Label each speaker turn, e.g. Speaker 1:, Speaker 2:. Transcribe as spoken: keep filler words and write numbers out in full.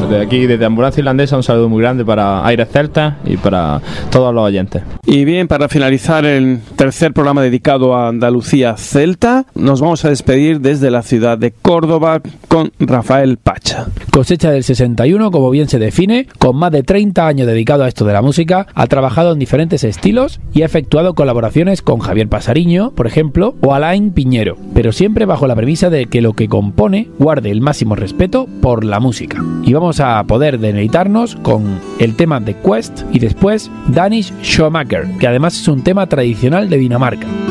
Speaker 1: de aquí, desde Ambulancia Irlandesa, un saludo muy grande para Aires Celtas y para todos los oyentes.
Speaker 2: Y bien, para finalizar el tercer programa dedicado a Andalucía celta, nos vamos a despedir desde la ciudad de Córdoba con Rafael Pacha.
Speaker 3: Cosecha del sesenta y uno, como bien se define, con más de treinta años dedicado a esto de la música, ha trabajado en diferentes estilos y ha efectuado colaboraciones con Javier Pasariño, por ejemplo, o Alain Piñero, pero siempre bajo la premisa de que lo que compone guarde el máximo respeto por la música. Y vamos a poder deleitarnos con el tema The Quest y después Danish Showmaker, que además es un tema tradicional de Dinamarca.